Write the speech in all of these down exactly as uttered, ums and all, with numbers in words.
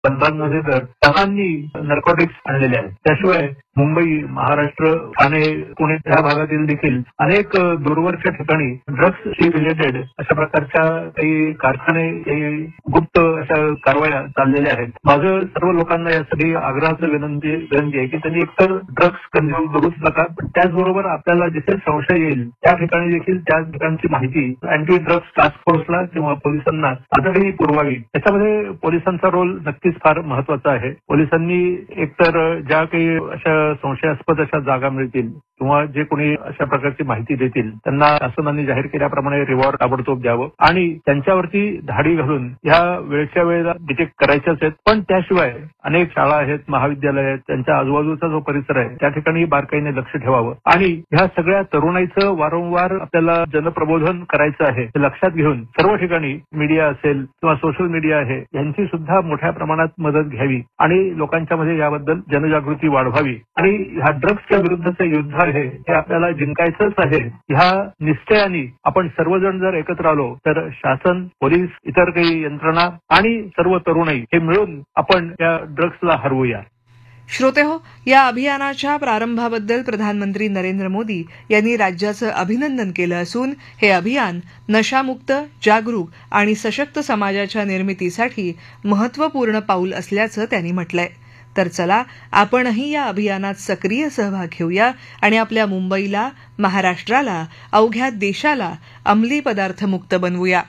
बंधांमध्ये तर टनांनी नर्कोटिक्स आणलेले आहेत. त्याशिवाय मुंबई, महाराष्ट्र, ठाणे, पुणे या भागातील देखील अनेक दूरवरच्या ठिकाणी ड्रग्सशी रिलेटेड अशा प्रकारच्या काही कारखाने, काही गुप्त अशा कारवाया चाललेल्या आहेत. माझं सर्व लोकांना यासाठी आग्रहाचं विनंती विनंती आहे की त्यांनी एकतर ड्रग्स कंझ्युम करूच नका, पण त्याचबरोबर आपल्याला जिथे संशय येईल त्या ठिकाणी देखील त्या ठिकाणची माहिती अँटी ड्रग्स टास्क फोर्सला किंवा पोलिसांना तातडीने पुरवावी. त्याच्यामध्ये पोलिसांचा रोल नक्कीच फार महत्वाचा आहे. पोलिसांनी एकतर ज्या काही अशा संशयास्पद अशा जागा मिळतील किंवा जे कोणी अशा प्रकारची माहिती देतील त्यांना शासनाने जाहीर केल्याप्रमाणे रिवॉर्ड ताबडतोब द्यावं आणि त्यांच्यावरती धाडी घालून ह्या वेळच्या वेळेला डिटेक्ट करायच्याच आहेत. पण त्याशिवाय अनेक शाळा आहेत, महाविद्यालय आहेत, त्यांच्या आजूबाजूचा जो परिसर आहे त्या ठिकाणी बारकाईने लक्ष ठेवावं आणि ह्या सगळ्या तरुणाईचं वारंवार आपल्याला जनप्रबोधन करायचं आहे हे लक्षात घेऊन सर्व ठिकाणी मीडिया असेल किंवा सोशल मीडिया आहे यांची सुद्धा मोठ्या प्रमाणात मदत घ्यावी आणि लोकांच्या मध्ये याबद्दल जनजागृती वाढवावी आणि ह्या ड्रग्सच्या विरुद्धचं युद्ध आहे हे आपल्याला जिंकायचंच आहे. ह्या निश्चयाने आपण सर्वजण जर एकत्र आलो तर शासन, पोलीस, इतर काही यंत्रणा आणि सर्व तरुणाई हे मिळून आपण या ड्रग्सला हरवूया. श्रोतेहो, या अभियानाच्या प्रारंभाबद्दल प्रधानमंत्री नरेंद्र मोदी यांनी राज्याचं अभिनंदन केलं असून हे अभियान नशामुक्त, जागरूक आणि सशक्त समाजाच्या निर्मितीसाठी महत्वपूर्ण पाऊल असल्याचं त्यांनी म्हटलंय. तर चला आपणही या अभियानात सक्रिय सहभाग घेऊया आणि आपल्या मुंबईला, महाराष्ट्राला, अवघ्या देशाला अंमली पदार्थ मुक्त बनवूया.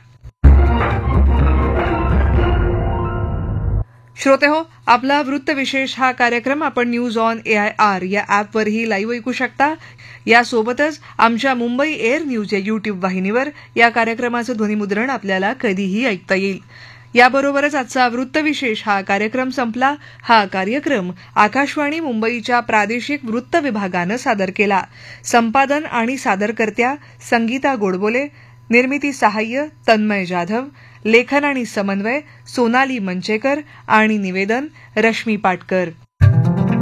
श्रोतेहो, आपला वृत्तविशेष हा कार्यक्रम आपण न्यूज ऑन एआयआर या ॲपवरही लाईव्ह ऐकू शकता. यासोबतच आमच्या मुंबई एअर न्यूज या युट्यूब वाहिनीवर या कार्यक्रमाचं ध्वनिमुद्रण आपल्याला कधीही ऐकता येईल. याबरोबरच आजचा वृत्तविशेष हा कार्यक्रम संपला. हा कार्यक्रम आकाशवाणी मुंबईच्या प्रादेशिक वृत्त विभागानं सादर केला. संपादन आणि सादरकर्त्या संगीता गोडबोले, निर्मिती सहाय्य तन्मय जाधव, लेखन आणि समन्वय सोनाली मंचेकर आणि निवेदन रश्मी पाटकर.